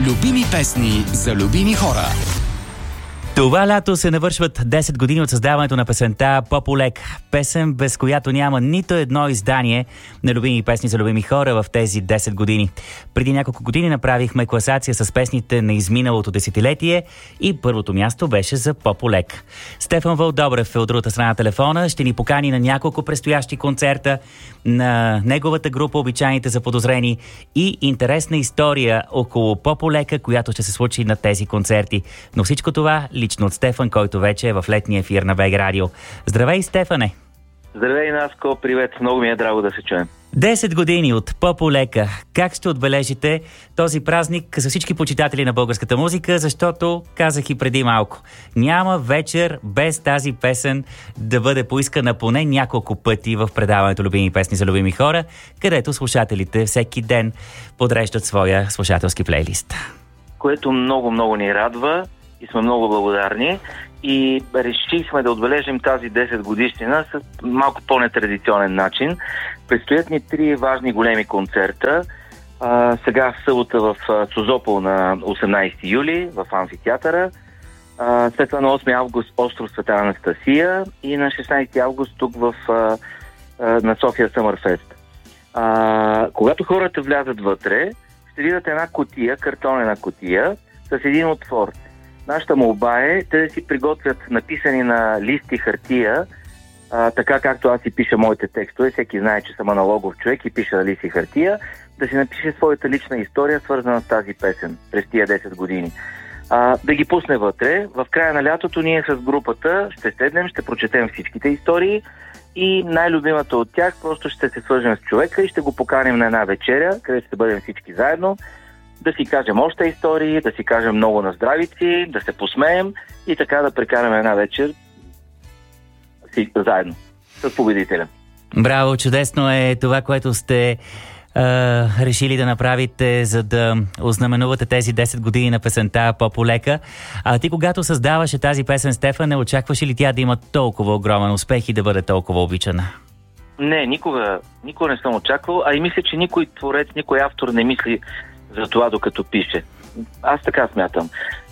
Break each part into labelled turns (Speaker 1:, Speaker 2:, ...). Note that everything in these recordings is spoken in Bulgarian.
Speaker 1: Любими песни за любими хора.
Speaker 2: Това лято се навършват 10 години от създаването на песента По-полека. Песен, без която няма нито едно издание на любими песни за любими хора в тези 10 години. Преди няколко години направихме класация с песните на изминалото десетилетие и първото място беше за По-полека. Стефан Вълдобрев е от другата страна на телефона. Ще ни покани на няколко предстоящи концерта на неговата група Обичайните заподозрени и интересна история около По-полека, която ще се случи на тези концерти. Но всичко това лично от Стефан, който вече е в летния ефир на БГ Радио. Здравей, Стефане!
Speaker 3: Здравей, Наско! Привет! Много ми е драго да се чуем.
Speaker 2: 10 години от По-полека. Как ще отбележите този празник за всички почитатели на българската музика, защото, казах и преди малко, няма вечер без тази песен да бъде поискана поне няколко пъти в предаването Любими песни за любими хора, където слушателите всеки ден подреждат своя слушателски плейлист.
Speaker 3: Което много ни радва и сме много благодарни. И решихме да отбележим тази 10 годишнина с малко по-нетрадиционен начин. Предстоят ни 3 важни големи концерта. Сега в събота в Созопол на 18 юли в амфитеатъра. След това на 8 август остров Света Анастасия и на 16 август тук на София Съмърфест. Когато хората влязат вътре, ще видят една кутия, картонена кутия с един отвор. Нашата молба е те да си приготвят написани на листи хартия, така както аз си пиша моите текстове. Всеки знае, че съм аналогов човек и пиша на листи хартия, да си напише своята лична история, свързана с тази песен през тия 10 години. Да ги пусне вътре. В края на лятото ние с групата ще седнем, ще прочетем всичките истории и най-любимата от тях просто ще се свържем с човека и ще го поканим на една вечеря, където ще бъдем всички заедно, да си кажем още истории, да си кажем много на здравици, да се посмеем и така да прекараме една вечер заедно с победителя.
Speaker 2: Браво, чудесно е това, което сте решили да направите, за да ознаменувате тези 10 години на песента По-полека. А ти, когато създаваше тази песен, Стефан, не очакваше ли тя да има толкова огромен успех и да бъде толкова обичана?
Speaker 3: Не, никога не съм очаквал, а и мисля, че никой творец, никой автор не мисли за това докато пише. Аз така смятам.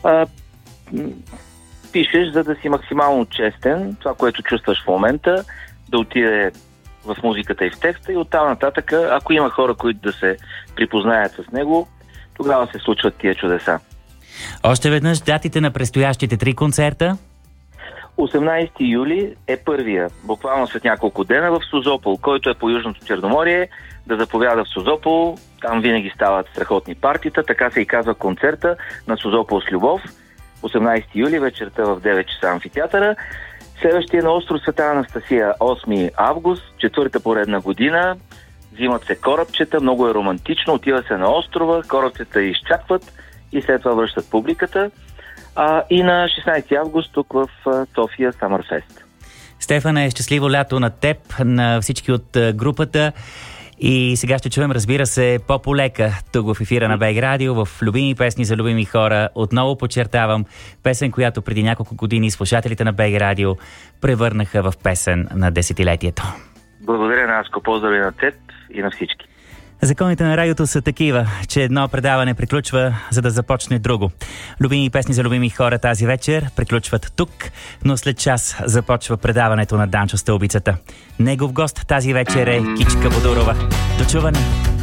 Speaker 3: Пишеш, за да си максимално честен, това, което чувстваш в момента, да отиде в музиката и в текста и оттам нататък, ако има хора, които да се припознаят с него, тогава се случват тия чудеса.
Speaker 2: Още веднъж датите на предстоящите 3 концерта?
Speaker 3: 18 юли е първия, буквално след няколко дена в Созопол, който е по Южното Черноморие, да заповяда в Созопол. Там винаги стават страхотни партита, така се и казва концерта на Созопол с любов. 18 юли вечерта в 9 часа амфитеатъра. Следващия на остров Света Анастасия 8 август, 4-та поредна година. Взимат се корабчета, много е романтично, отива се на острова, корабчета изчакват и след това връщат публиката. И на 16 август тук в София Съмърфест.
Speaker 2: Стефане, щастливо лято на теб, на всички от групата. И сега ще чуем, разбира се, По-полека тук в ефира на БГ Радио, в Любими песни за любими хора. Отново подчертавам, песен, която преди няколко години слушателите на БГ Радио превърнаха в песен на десетилетието.
Speaker 3: Благодаря, Наско. Поздрави на теб и на всички.
Speaker 2: Законите на радиото са такива, че едно предаване приключва, за да започне друго. Любими песни за любими хора тази вечер приключват тук, но след час започва предаването на Данчо Стълбицата. Негов гост тази вечер е Кичка Бодурова. До чуване!